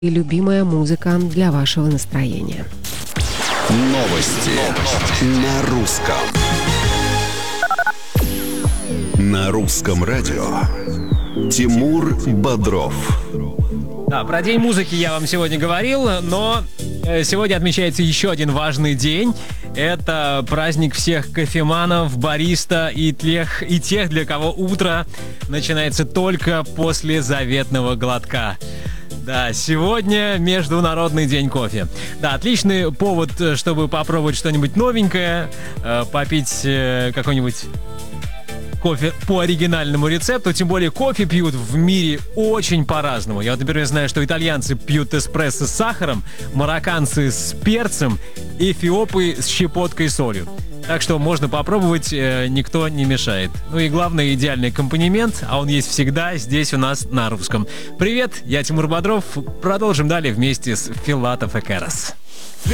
и любимая музыка для вашего настроения. Новости на русском. На русском радио. Тимур Бодров. Да, про День музыки я вам сегодня говорил, но сегодня отмечается еще один важный день. Это праздник всех кофеманов, бариста и тех, для кого утро начинается только после заветного глотка. Да, сегодня Международный день кофе. Да, отличный повод, чтобы попробовать что-нибудь новенькое, попить какой-нибудь кофе по оригинальному рецепту. Тем более кофе пьют в мире очень по-разному. Я вот, например, знаю, что итальянцы пьют эспрессо с сахаром, марокканцы с перцем, эфиопы с щепоткой солью. Так что можно попробовать, никто не мешает. Ну и главное, идеальный аккомпанемент, а он есть всегда здесь у нас на русском. Привет, я Тимур Бодров. Продолжим далее вместе с Филатов и Керас.